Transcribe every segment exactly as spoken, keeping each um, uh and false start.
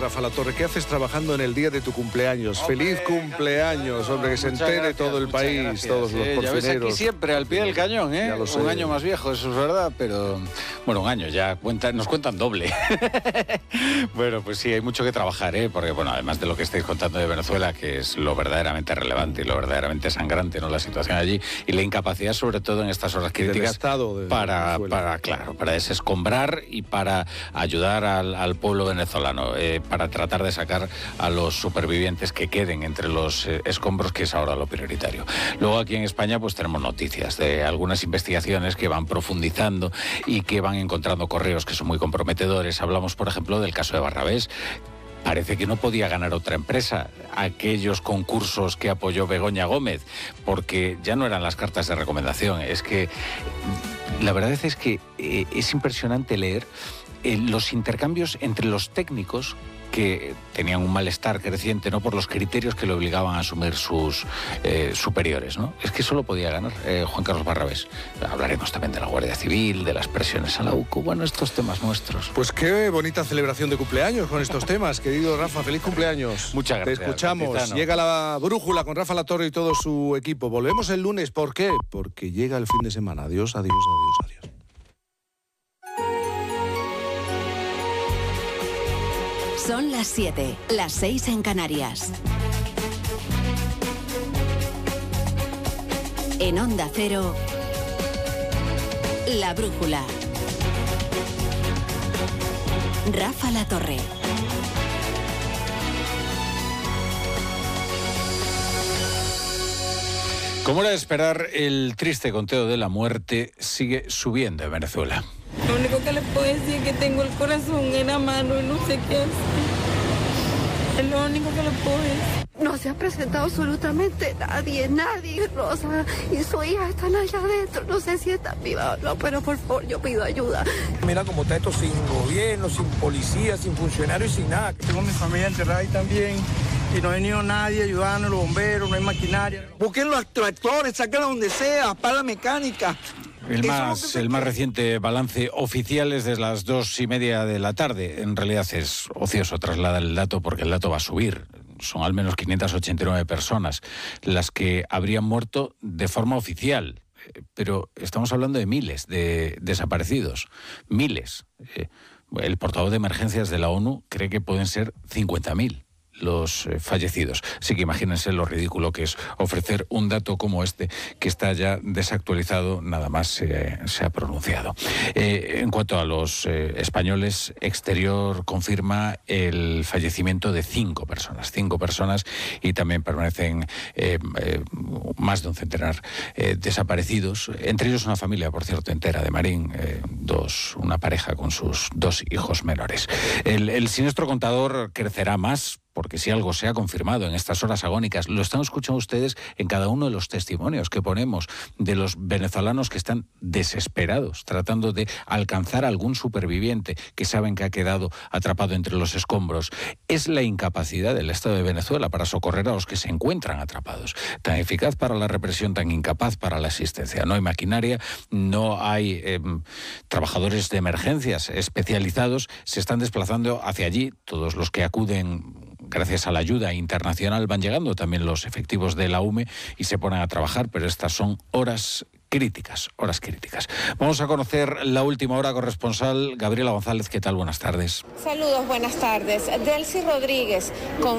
Rafa Latorre, ¿qué haces trabajando en el día de tu cumpleaños? Hombre, ¡feliz cumpleaños! Hombre, que se entere gracias, todo el país, gracias. Todos los eh, porfineros. Ya ves aquí siempre, al pie del cañón, ¿eh? Ya lo sé. Un año más viejo, eso es verdad, pero... Bueno, un año, ya cuenta, nos cuentan doble. Bueno, pues sí, hay mucho que trabajar, ¿eh? Porque, bueno, además de lo que estáis contando de Venezuela, que es lo verdaderamente relevante y lo verdaderamente sangrante, ¿no? La situación allí, y la incapacidad, sobre todo en estas horas críticas, estado de para, para, claro, para desescombrar y para ayudar al, al pueblo venezolano, eh, para tratar de sacar a los supervivientes que queden entre los eh, escombros, que es ahora lo prioritario. Luego aquí en España pues tenemos noticias de algunas investigaciones que van profundizando y que van encontrando correos que son muy comprometedores. Hablamos, por ejemplo, del caso de Barrabés. Parece que no podía ganar otra empresa aquellos concursos que apoyó Begoña Gómez, porque ya no eran las cartas de recomendación. Es que la verdad es que eh, es impresionante leer eh, los intercambios entre los técnicos que tenían un malestar creciente, ¿no?, por los criterios que le obligaban a asumir sus eh, superiores, ¿no? Es que solo podía ganar eh, Juan Carlos Barrabés. Hablaremos también de la Guardia Civil, de las presiones a la U C O, bueno, estos temas nuestros. Pues qué bonita celebración de cumpleaños con estos temas, querido Rafa, feliz cumpleaños. Muchas gracias. Te escuchamos, capitano. Llega la brújula con Rafa Latorre y todo su equipo. Volvemos el lunes, ¿por qué? Porque llega el fin de semana. Adiós, adiós, adiós, adiós. Son las siete, las seis en Canarias. En Onda Cero, La Brújula. Rafa Latorre. Como era de esperar, el triste conteo de la muerte sigue subiendo en Venezuela. Lo único que le puedo decir es que tengo el corazón en la mano y no sé qué hacer. Es lo único que le puedo decir. No se ha presentado absolutamente nadie, nadie, Rosa y su hija están allá adentro. No sé si están vivas o no, pero por favor yo pido ayuda. Mira cómo está esto, sin gobierno, sin policía, sin funcionarios, sin nada. Tengo a mi familia enterrada ahí también y no ha venido nadie ayudando, los bomberos, no hay maquinaria. Busquen los tractores, sáquenlos donde sea, para la mecánica. El más, el más reciente balance oficial es de las dos y media de la tarde. En realidad es ocioso trasladar el dato porque el dato va a subir. Son al menos quinientas ochenta y nueve personas las que habrían muerto de forma oficial. Pero estamos hablando de miles de desaparecidos. Miles. El portavoz de emergencias de la ONU cree que pueden ser cincuenta mil. Los eh, fallecidos. Así que imagínense lo ridículo que es ofrecer un dato como este, que está ya desactualizado, nada más se, se ha pronunciado. Eh, en cuanto a los eh, españoles, Exterior confirma el fallecimiento de cinco personas, cinco personas, y también permanecen eh, eh, más de un centenar eh, desaparecidos, entre ellos una familia, por cierto, entera de Marín, eh, dos, una pareja con sus dos hijos menores. El, el siniestro contador crecerá más, porque si algo se ha confirmado en estas horas agónicas, lo están escuchando ustedes en cada uno de los testimonios que ponemos de los venezolanos que están desesperados, tratando de alcanzar a algún superviviente que saben que ha quedado atrapado entre los escombros. Es la incapacidad del Estado de Venezuela para socorrer a los que se encuentran atrapados. Tan eficaz para la represión, tan incapaz para la asistencia. No hay maquinaria, no hay eh, trabajadores de emergencias especializados, se están desplazando hacia allí. Todos los que acuden gracias a la ayuda internacional van llegando también los efectivos de la U M E y se ponen a trabajar, pero estas son horas críticas, horas críticas. Vamos a conocer la última hora corresponsal. Gabriela González, ¿qué tal? Buenas tardes. Saludos, buenas tardes. Delcy Rodríguez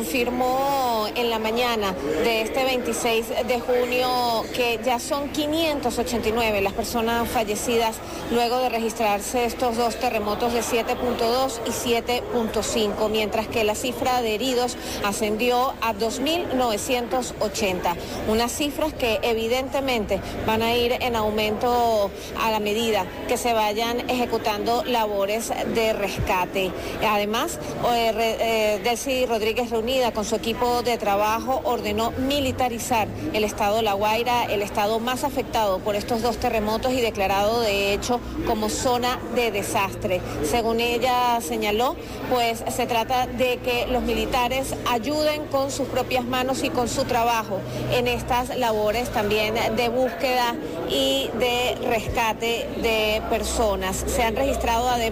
confirmó en la mañana de este veintiséis de junio que ya son quinientas ochenta y nueve las personas fallecidas luego de registrarse estos dos terremotos de siete punto dos y siete punto cinco, mientras que la cifra de heridos ascendió a dos mil novecientos ochenta. Unas cifras que evidentemente van a ir en aumento a la medida que se vayan ejecutando labores de rescate. Además, eh, eh, Delcy Rodríguez, reunida con su equipo de trabajo, ordenó militarizar el estado de La Guaira, el estado más afectado por estos dos terremotos y declarado de hecho como zona de desastre. Según ella señaló, pues se trata de que los militares ayuden con sus propias manos y con su trabajo en estas labores también de búsqueda y de rescate de personas. Se han registrado además